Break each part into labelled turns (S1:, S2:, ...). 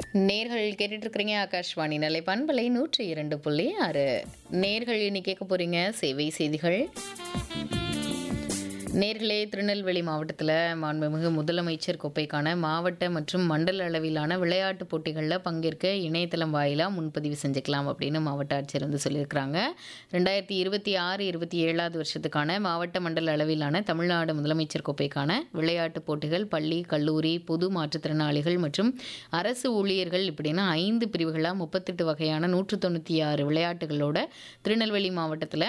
S1: நேர்கள் கேட்டுட்டு இருக்கிறீங்க ஆகாஷ்வாணி நிலை பண்பலை 102.6. நேர்கள் இன்னைக்கு கேட்க போறீங்க சேவை செய்திகள். நேர்களே, திருநெல்வேலி மாவட்டத்தில் மாண்புமிகு முதலமைச்சர் கோப்பைக்கான மாவட்ட மற்றும் மண்டல அளவிலான விளையாட்டுப் போட்டிகளில் பங்கேற்க இணையதளம் வாயிலாக முன்பதிவு செஞ்சுக்கலாம் அப்படின்னு மாவட்ட ஆட்சியர் வந்து சொல்லியிருக்கிறாங்க. 2026-27 வருஷத்துக்கான மாவட்ட மண்டல அளவிலான தமிழ்நாடு முதலமைச்சர் கோப்பைக்கான விளையாட்டுப் போட்டிகள் பள்ளி, கல்லூரி, பொது மாற்றுத்திறனாளிகள் மற்றும் அரசு ஊழியர்கள் இப்படின்னா 5 பிரிவுகளாக 38 வகையான 196 விளையாட்டுகளோட திருநெல்வேலி மாவட்டத்தில்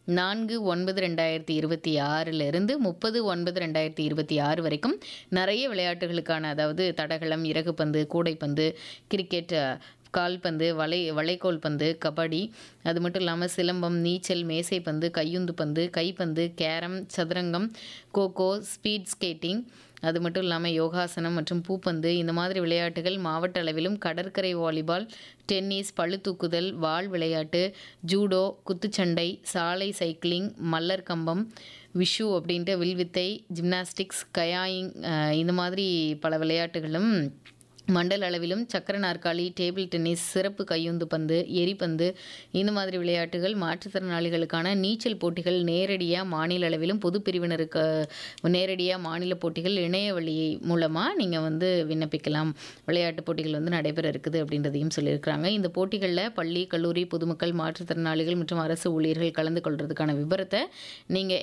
S1: 4/9/2026 30/9/2026 வரைக்கும் நிறைய விளையாட்டுகளுக்கான, அதாவது தடகளம், இறகுப்பந்து, கூடைப்பந்து, கிரிக்கெட், கால்பந்து, வளைகோல் பந்து, கபடி, அது மட்டும் இல்லாமல் சிலம்பம், நீச்சல், மேசைப்பந்து, கையுந்து பந்து, கைப்பந்து, கேரம், சதுரங்கம், கோகோ, ஸ்பீட் ஸ்கேட்டிங், அது மட்டும் இல்லாமல் யோகாசனம் மற்றும் பூப்பந்து, இந்த மாதிரி விளையாட்டுகள் மாவட்ட அளவிலும் கடற்கரை வாலிபால், டென்னிஸ், பளுதூக்குதல், வாள் விளையாட்டு, ஜூடோ, குத்துச்சண்டை, சாலை சைக்கிளிங், மல்லர் கம்பம், விஷு அப்படின்ட்டு வில்வித்தை, ஜிம்னாஸ்டிக்ஸ், கயாயிங், இந்த மாதிரி பல விளையாட்டுகளும் மண்டல அளவிலும் சக்கர நாற்காலி, டேபிள் டென்னிஸ், சிறப்பு கையுந்து பந்து, எரிபந்து, இந்த மாதிரி விளையாட்டுகள், மாற்றுத்திறனாளிகளுக்கான நீச்சல் போட்டிகள் நேரடியாக மாநில அளவிலும் பொது பிரிவினருக்கு நேரடியாக மாநில போட்டிகள் இணைய வழி மூலமாக நீங்கள் வந்து விண்ணப்பிக்கலாம். விளையாட்டுப் போட்டிகள் வந்து நடைபெற இருக்குது அப்படின்றதையும் சொல்லியிருக்கிறாங்க. இந்த போட்டிகளில் பள்ளி, கல்லூரி, பொதுமக்கள், மாற்றுத்திறனாளிகள் மற்றும் அரசு ஊழியர்கள் கலந்து கொள்றதுக்கான விவரத்தை நீங்கள்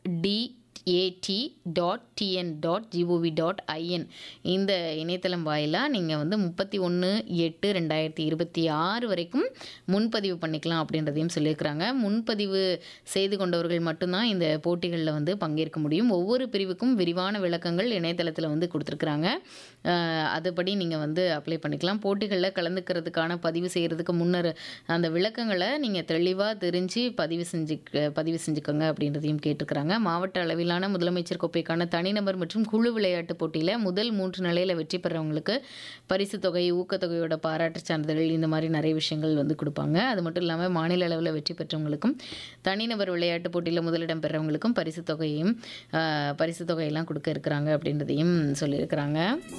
S1: sdat.tn.gov.in இந்த இணையதளம் வாயிலாக நீங்கள் வந்து 31/8/2026 வரைக்கும் முன்பதிவு பண்ணிக்கலாம் அப்படின்றதையும் சொல்லியிருக்கிறாங்க. முன்பதிவு செய்து கொண்டவர்கள் மட்டும்தான் இந்த போட்டிகளில் வந்து பங்கேற்க முடியும். ஒவ்வொரு பிரிவுக்கும் விரிவான விளக்கங்கள் இணையதளத்தில் வந்து கொடுத்துருக்குறாங்க. அதுபடி நீங்கள் வந்து அப்ளை பண்ணிக்கலாம். போட்டிகளில் கலந்துக்கிறதுக்கான பதிவு செய்கிறதுக்கு முன்னர் அந்த விளக்கங்களை நீங்கள் தெளிவாக தெரிஞ்சு பதிவு செஞ்சுக்கோங்க அப்படின்றதையும் கேட்டிருக்கிறாங்க. மாவட்ட அளவிலான முதலமைச்சர் கோப்பைக்கான தனிநபர் மற்றும் குழு விளையாட்டு போட்டியில் முதல் 3 நிலையில் வெற்றி பெறவங்களுக்கு பரிசு தொகை, ஊக்கத்தொகையோட பாராட்டு சான்றிதழ், இந்த மாதிரி நிறைய விஷயங்கள் வந்து கொடுப்பாங்க. அது மட்டும் இல்லாமல் மாநில அளவில் வெற்றி பெற்றவங்களுக்கும் தனிநபர் விளையாட்டு போட்டியில் முதலிடம் பெறவங்களுக்கும் பரிசு தொகையெல்லாம் கொடுக்க இருக்கிறாங்க அப்படின்றதையும் சொல்லியிருக்கிறாங்க.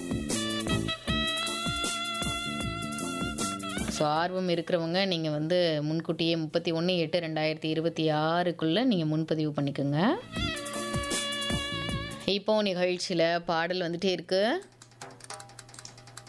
S1: ஸோ ஆர்வம் இருக்கிறவங்க நீங்கள் வந்து முன்கூட்டியே 31/8/2026 நீங்கள் முன்பதிவு பண்ணிக்கோங்க. இப்போ நிகழ்ச்சியில் பாடல் வந்துட்டே இருக்கு.